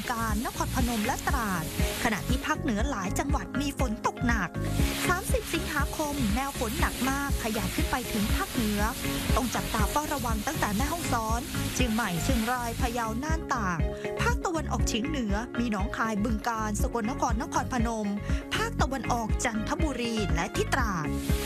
กาฬนครพนมและตราดขณะที่ภาคเหนือหลายจังหวัดมีฝนตกหนัก30สิงหาคมแนวฝนหนักมากขยายขึ้นไปถึงภาคเหนือต้องจับตาเฝ้าระวังตั้งแต่แม่ฮ่องสอนเชียงใหม่เชียงรายพะเยาน่านตากภาคตะวันออกเฉียงเหนือมีหนองคายบึงกาฬสกลนครนครพนมภาคตะวันออกจันทบุรีและที่ตราด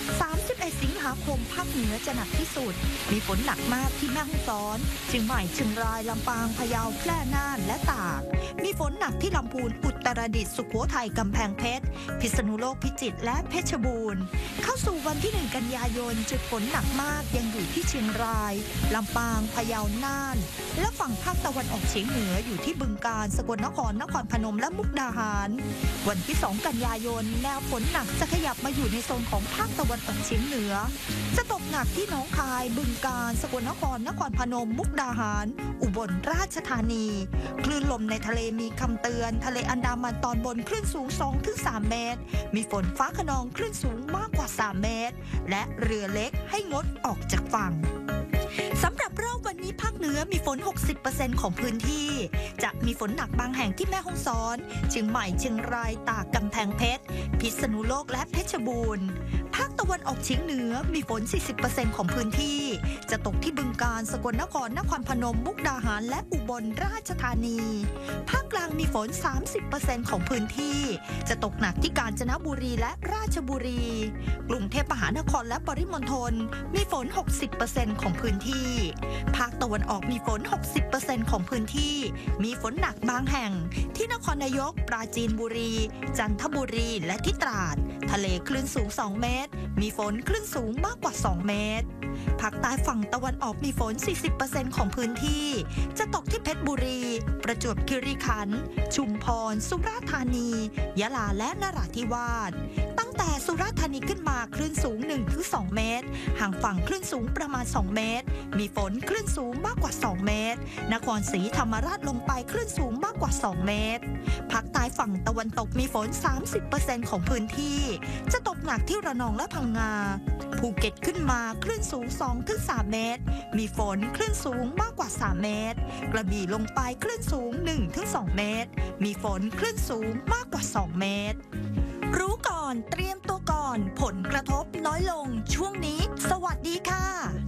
31สิงหาคมภาคเหนือจะหนักที่สุดมีฝนหนักมากที่แม่ฮ่องสอนเชียงใหม่เชียงรายลำปางพะเยาแพร่น่านและตากมีฝนหนักที่ลำพูนอุตรดิตถ์สุโขทัยกำแพงเพชรพิษณุโลกพิจิตรและเพชรบูรณ์เข้าสู่วันที่1กันยายนจุดฝนหนักมากยังอยู่ที่เชียงรายลำปางพะเยาน่านและฝั่งภาคตะวันออกเฉียงเหนืออยู่ที่บึงกาฬสกลนครนครพนมและมุกดาหารวันที่2กันยายนแนวฝนหนักจะขยับมาอยู่ในโซนของภาคตะวันออกเฉียงเหนือจะตกหนักที่หนองคายบึงกาฬสกลนครนครพนมมุกดาหารอุบลราชธานีคลื่นลมในทะเลมีคำเตือนทะเลอันดามันตอนบนคลื่นสูง 2-3 เมตรมีฝนฟ้าคะนองคลื่นสูงมากกว่า3เมตรและเรือเล็กให้งดออกจากฝั่งสำหรับรอบวันนี้ภาคเหนือมีฝน 60% ของพื้นที่จะมีฝนหนักบางแห่งที่แม่ฮ่องสอนเชียงใหม่เชียงรายตากกำแพงเพชรพิษณุโลกและเพชรบูรณ์ภาคตะวันออกเฉียงเหนือมีฝน 40% ของพื้นที่จะตกที่บึงกาฬสกลนครนครพนมมุกดาหารและอุบลราชธานีภาคกลางมีฝน 30% ของพื้นที่จะตกหนักที่กาญจนบุรีและราชบุรีกรุงเทพมหานครและปริมณฑลมีฝน 60% ของพื้นที่ภาคตะวันออกมีฝน 60% ของพื้นที่มีฝนหนักบางแห่งที่นครนายกปราจีนบุรีจันทบุรีและที่ตราดทะเลคลื่นสูง2เมตรมีฝนคลื่นสูงมากกว่า2เมตรภาคใต้ฝั่งตะวันออกมีฝน 40% ของพื้นที่จะตกที่เพชรบุรีประจวบคีรีขันธ์ชุมพรสุราษฎร์ธานียะลาและนราธิวาสตั้งแต่สุราษฎร์ธานีขึ้นมาคลื่นสูง 1-2 เมตรห่างฝั่งคลื่นสูงประมาณ2เมตรมีฝนคลื่นสูงมากกว่า2เมตรนครศรีธรรมราชลงไปคลื่นสูงมากกว่า2เมตรภาคใต้ฝั่งตะวันตกมีฝน 30% ของพื้นที่จะตกหนักที่ระนองและพังงาภูเก็ตขึ้นมาคลื่นสูง 2-3 เมตรมีฝนคลื่นสูงมากกว่า3เมตรกระบี่ลงไปคลื่นสูง 1-2 เมตรมีฝนคลื่นสูงมากกว่า2เมตรรู้ก่อนเตรียมตัวก่อนผลกระทบน้อยลงช่วงนี้สวัสดีค่ะ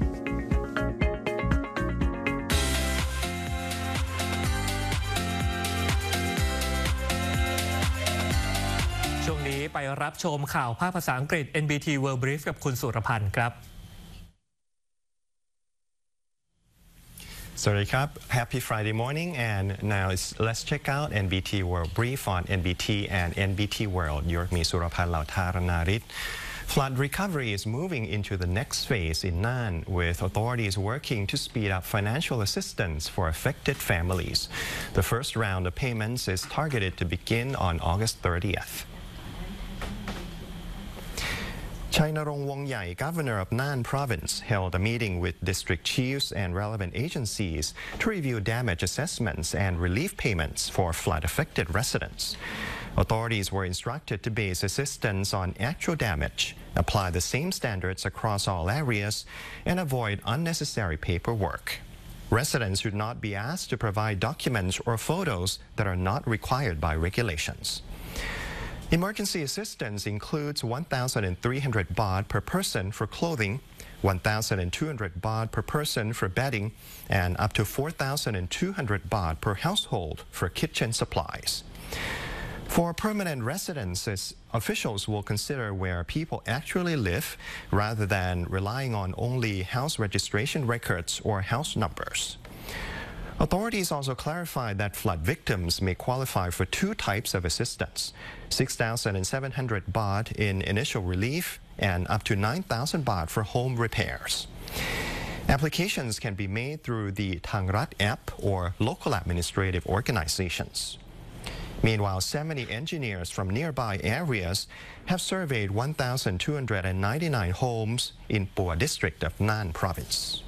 ช่วงนี้ไปรับชมข่าวภาคภาษาอังกฤษ NBT World Brief กับคุณสุรพันธ์ครับสวัสดีครับ Happy Friday morning and now let's check out NBT World Brief on NBT and NBT World ยศมีสุรพันธ์เหล่าธารณาริศ Flood recovery is moving into the next phase in Nan, with authorities working to speed up financial assistance for affected families. The first round of payments is targeted to begin on August 30th. Chainarong Wongyai, governor of Nan province, held a meeting with district chiefs and relevant agencies to review damage assessments and relief payments for flood-affected residents. Authorities were instructed to base assistance on actual damage, apply the same standards across all areas, and avoid unnecessary paperwork. Residents should not be asked to provide documents or photos that are not required by regulations. Emergency assistance includes 1,300 baht per person for clothing, 1,200 baht per person for bedding, and up to 4,200 baht per household for kitchen supplies. For permanent residences, officials will consider where people actually live rather than relying on only house registration records or house numbers. Authorities also clarified that flood victims may qualify for two types of assistance, 6,700 baht in initial relief and up to 9,000 baht for home repairs. Applications can be made through the Thang Rat app or local administrative organizations. Meanwhile, 70 engineers from nearby areas have surveyed 1,299 homes in Pua district of Nan province.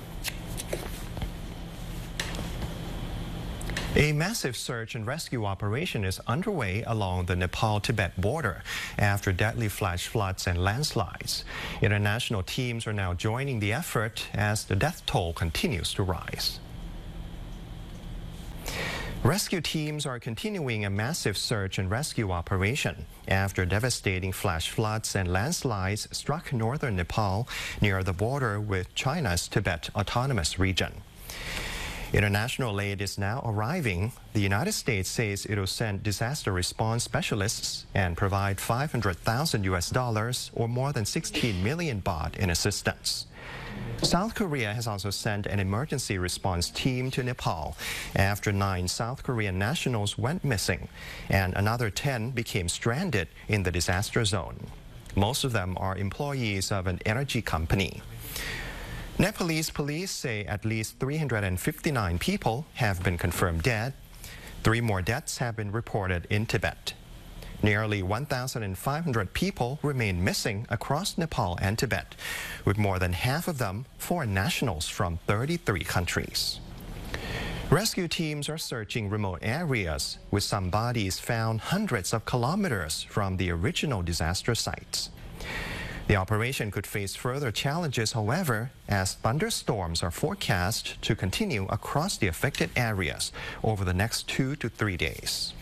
A massive search and rescue operation is underway along the Nepal-Tibet border after deadly flash floods and landslides. International teams are now joining the effort as the death toll continues to rise. Rescue teams are continuing a massive search and rescue operation after devastating flash floods and landslides struck northern Nepal near the border with China's Tibet Autonomous Region. International aid is now arriving. The United States says it will send disaster response specialists and provide $500,000 or more than 16 million baht in assistance. South Korea has also sent an emergency response team to Nepal after 9 South Korean nationals went missing and another 10 became stranded in the disaster zone. Most of them are employees of an energy company. Nepalese police say at least 359 people have been confirmed dead. 3 more deaths have been reported in Tibet. Nearly 1,500 people remain missing across Nepal and Tibet, with more than half of them foreign nationals from 33 countries. Rescue teams are searching remote areas, with some bodies found hundreds of kilometers from the original disaster sites. The operation could face further challenges, however, as thunderstorms are forecast to continue across the affected areas over the next 2 to 3 days.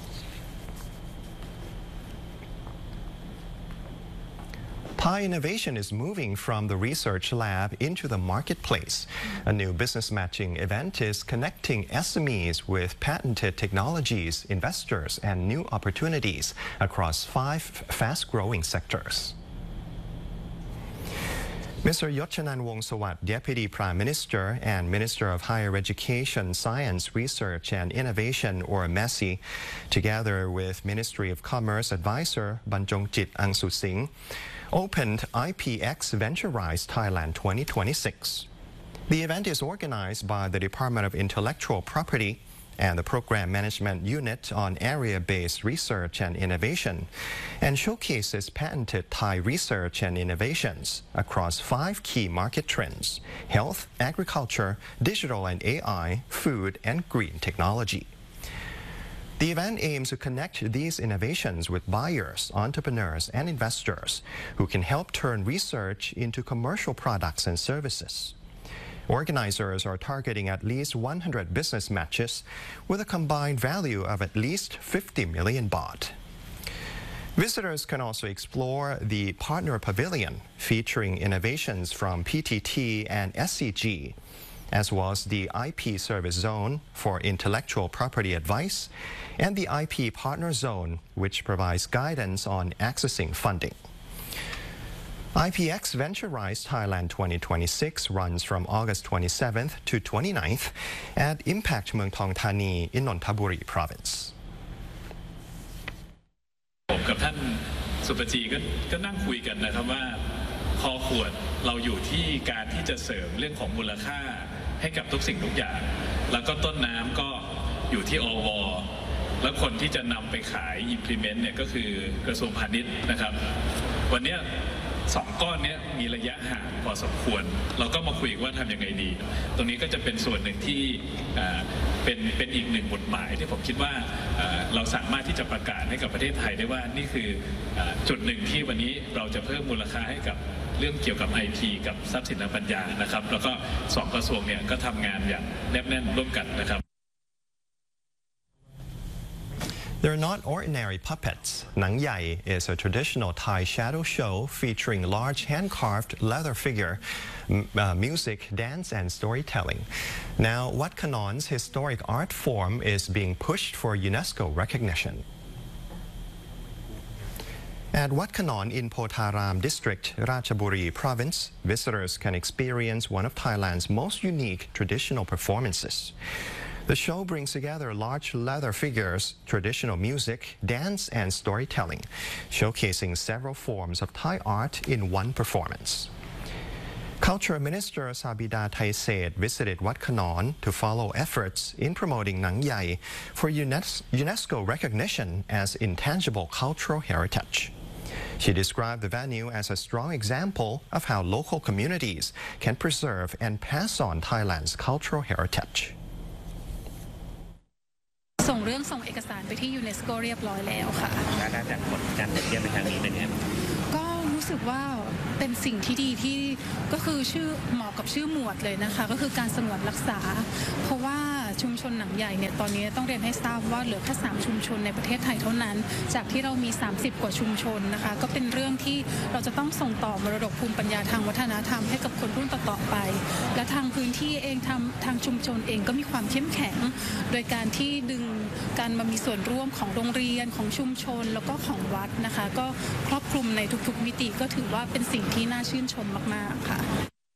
Pi Innovation is moving from the research lab into the marketplace. A new business matching event is connecting SMEs with patented technologies, investors, and new opportunities across 5 fast-growing sectors. Mr. Yochanan Wongsuwat, Deputy Prime Minister and Minister of Higher Education, Science, Research and Innovation, or MESI, together with Ministry of Commerce Advisor Banjongchit Angsusing, opened IPX Venturize Thailand 2026. The event is organized by the Department of Intellectual Property and the Program Management Unit on Area-Based Research and Innovation, and showcases patented Thai research and innovations across 5 key market trends: health, agriculture, digital and AI, food, and green technology. The event aims to connect these innovations with buyers, entrepreneurs, and investors who can help turn research into commercial products and services. Organizers are targeting at least 100 business matches with a combined value of at least 50 million baht. Visitors can also explore the Partner Pavilion featuring innovations from PTT and SCG, as well as the IP Service Zone for intellectual property advice and the IP Partner Zone, which provides guidance on accessing funding. IPX Venturize Thailand 2026 runs from August 27th to 29th at Impact Mueang Thong Thani in Nonthaburi Province. ผมกับท่านสุปจีก็นั่งคุยกันนะครับว่าคอขวดเราอยู่ที่การที่จะเสริมเรื่องของมูลค่าให้กับทุกสิ่งทุกอย่างแล้วก็ต้นน้ำก็อยู่ที่อวแล้วคนที่จะนำไปขาย implement เนี่ยก็คือกระทรวงพาณิชย์นะครับวันนี้2 ก้อนนี้มีระยะห่างพอสมควรเราก็มาคุยว่าทำยังไงดีตรงนี้ก็จะเป็นส่วนหนึ่งที่เป็นอีก1 บทหมายที่ผมคิดว่าเราสามารถที่จะประกาศให้กับประเทศไทยได้ว่านี่คือจุดหนึ่งที่วันนี้เราจะเพิ่มมูลค่าให้กับเรื่องเกี่ยวกับ IP กับทรัพย์สินทางปัญญานะครับแล้วก็2 กระทรวงเนี่ยก็ทำงานอย่างแนบแน่นร่วมกันนะครับ They're not ordinary puppets. Nang Yai is a traditional Thai shadow show featuring large hand-carved leather figure, music, dance, and storytelling. Now, Wat Kanon's historic art form is being pushed for UNESCO recognition. At Wat Kanon in Potharam District, Ratchaburi Province, visitors can experience one of Thailand's most unique traditional performances. The show brings together large leather figures, traditional music, dance, and storytelling, showcasing several forms of Thai art in one performance. Culture Minister Sabida Thaiset visited Wat Kanon to follow efforts in promoting Nang Yai for UNESCO recognition as intangible cultural heritage. She described the venue as a strong example of how local communities can preserve and pass on Thailand's cultural heritage. ส่งเรื่องส่งเอกสารไปที่ยูเนสโกเรียบร้อยแล้วค่ะและจากผลการตรวจเยี่ยมในครั้งนี้เป็นยังไงก็รู้สึกว่าเป็นสิ่งที่ดีที่ก็คือชื่อเหมาะกับชื่อหมวดเลยนะคะก็คือการสงวนรักษาเพราะว่าชุมชนหนังใหญ่เนี่ยตอนนี้ต้องเรียนให้ทราบว่าเหลือแค่3ชุมชนในประเทศไทยเท่านั้นจากที่เรามี30กว่าชุมชนนะคะก็เป็นเรื่องที่เราจะต้องส่งต่อมรดกภูมิปัญญาทางวัฒนธรรมให้กับคนรุ่นต่อๆไปและทางพื้นที่เองทางชุมชนเองก็มีความเข้มแข็งโดยการที่ดึงการมามีส่วนร่วมของโรงเรียนของชุมชนแล้วก็ของวัดนะคะก็ครอบคลุมในทุกๆมิติก็ถือว่าเป็นสิ่งที่น่าชื่นชมมากๆค่ะ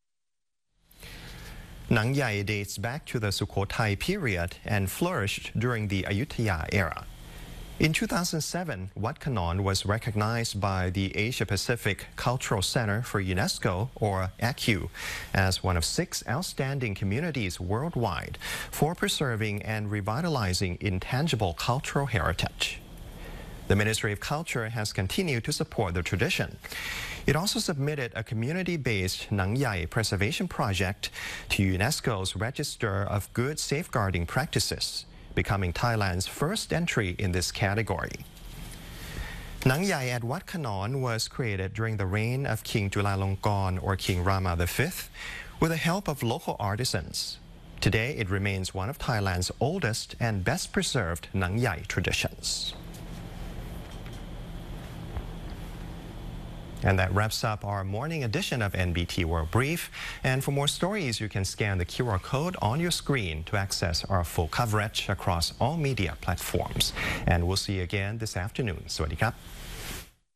Nang Yai dates back to the Sukhothai period and flourished during the Ayutthaya era. In 2007, Wat Kanon was recognized by the Asia-Pacific Cultural Center for UNESCO, or ACU, as one of 6 outstanding communities worldwide for preserving and revitalizing intangible cultural heritage. The Ministry of Culture has continued to support the tradition. It also submitted a community-based Nang Yai preservation project to UNESCO's Register of Good Safeguarding Practices, becoming Thailand's first entry in this category. Nang Yai at Wat Kanon was created during the reign of King Chulalongkorn, or King Rama V, with the help of local artisans. Today, it remains one of Thailand's oldest and best preserved Nang Yai traditions. And that wraps up our morning edition of NBT World Brief. And for more stories, you can scan the QR code on your screen to access our full coverage across all media platforms. And we'll see you again this afternoon. สวัสดีครับ